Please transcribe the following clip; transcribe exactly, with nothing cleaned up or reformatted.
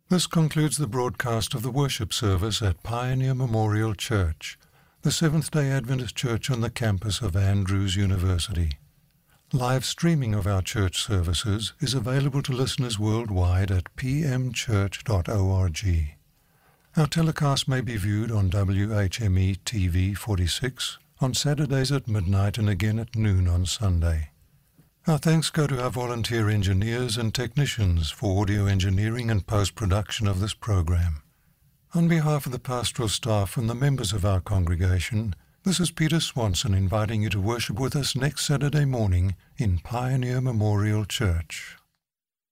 This concludes the broadcast of the worship service at Pioneer Memorial Church, the Seventh-day Adventist church on the campus of Andrews University. Live streaming of our church services is available to listeners worldwide at p m church dot org. Our telecast may be viewed on W H M E T V forty-six on Saturdays at midnight and again at noon on Sunday. Our thanks go to our volunteer engineers and technicians for audio engineering and post-production of this program. On behalf of the pastoral staff and the members of our congregation, this is Peter Swanson inviting you to worship with us next Saturday morning in Pioneer Memorial Church.